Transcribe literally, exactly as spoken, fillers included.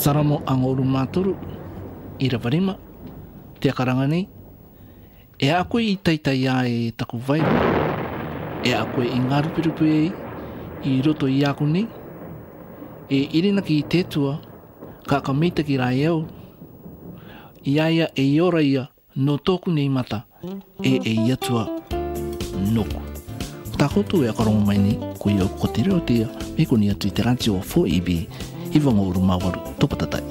Saramo ang uru maturu ira varima te karanga nei. E a koe i taitai a e taku vai. E a koe i ngā rupirupu e i roto i aku nei. E irina ki i tētua ka ka meita ki rai au. I aia e ora ia no tōku nei mata e e iatua noku. Tā koutou e akarongo mai ni ko i au ko te reo tia me ko ni atu i te ranti o four E B i wanga uru mawaru topatatai.